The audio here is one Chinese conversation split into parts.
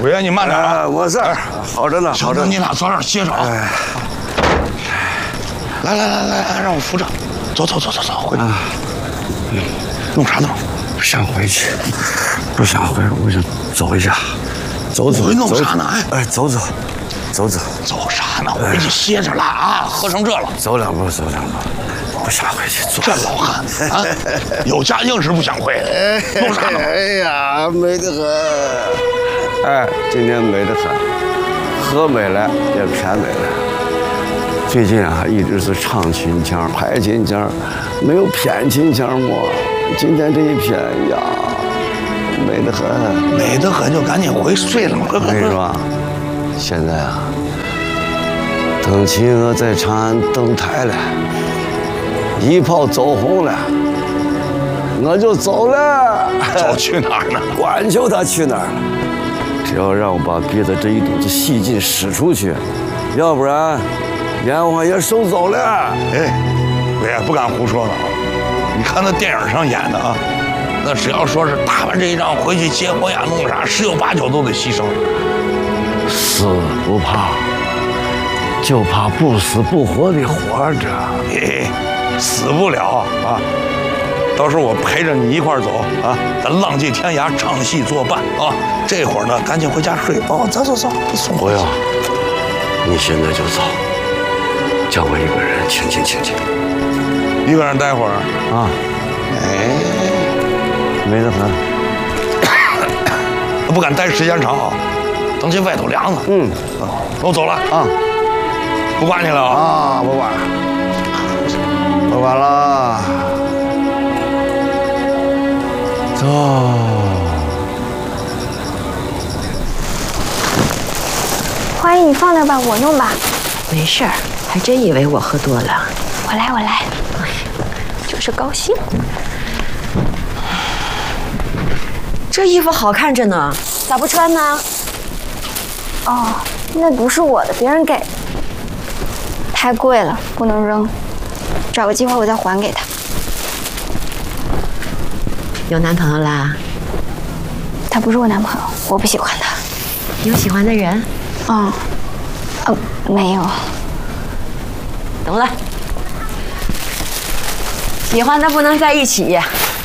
伟爷，你慢点啊！ 我这儿好着呢， 好着。你俩坐这儿歇着啊！来，让我扶着。走，回去。弄啥呢？ 不想回去，不想回，我想走一下，走。 弄啥呢？ 哎，走。走啥呢？回去歇着了啊！喝成这了， 走两步，不想回去。 这老汉啊，有家硬是不想回，弄啥呢？ 哎呀，美得很。哎，今天美得很，喝美了也偏美了。最近啊，一直是唱秦腔、拍秦腔，没有偏秦腔嘛。今天这一偏呀，美得很， 就赶紧回睡了嘛。 我跟你说，现在啊，等秦娥在长安登台了，一炮走红了，我就走了。 走去哪儿呢？ 管求他去哪儿了，只要让我把憋的这一肚子戏劲使出去，要不然阎王爷收走了。 哎，我也不敢胡说了啊！你看那电影上演的啊，那只要说是打完这一仗回去结婚呀，弄啥，10有8九都得牺牲。 死不怕，就怕不死不活的活着。 死不了啊！到时候我陪着你一块儿走啊，咱浪迹天涯，唱戏作伴啊！这会儿呢，赶紧回家睡哦。走，送不要，你现在就走，叫我一个人清静。 一个人待会儿啊？美得很。 不敢待时间长啊，等这外头凉了。我走了啊，不管你了啊， 不管了，走。 花姨，你放那吧，我弄吧。 没事儿，还真以为我喝多了。 我来，就是高兴。 这衣服好看着呢，咋不穿呢？ 哦，那不是我的，别人给的，太贵了，不能扔。找个机会我再还给他。 有男朋友啦？ 他不是我男朋友，我不喜欢他。 有喜欢的人？ 没有。 懂了。喜欢的不能在一起，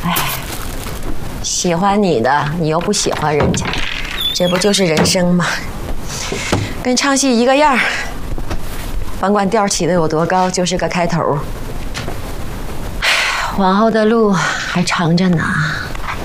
喜欢你的你又不喜欢人家，这不就是人生吗？跟唱戏一个样儿，甭管调起的有多高，就是个开头。往后的路还长着呢。